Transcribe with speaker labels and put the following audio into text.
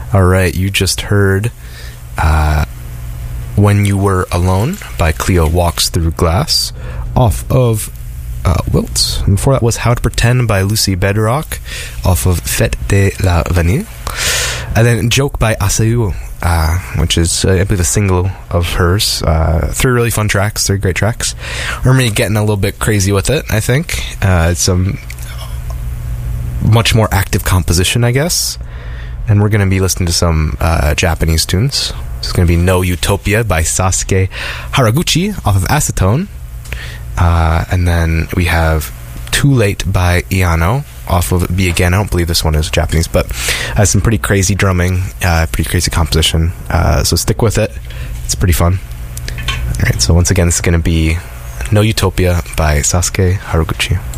Speaker 1: Alright, you just heard When You Were Alone by Cleo Walks Through Glass off of Wilts. And before that was How to Pretend by Lucy Bedrock off of Fête de la Vanille. And then Joke by Asayuo, which is, I believe, a single of hers. 3 really fun tracks, 3 great tracks. We're maybe getting a little bit crazy with it, I think. It's some much more active composition, I guess. And we're going to be listening to some Japanese tunes. This is going to be No Utopia by Sasuke Haraguchi off of Acetone. And then we have Too Late by Iano off of Be Again. I don't believe this one is Japanese, but has some pretty crazy drumming, pretty crazy composition. So stick with it. It's pretty fun. Alright, so once again, this is going to be No Utopia by Sasuke Haraguchi.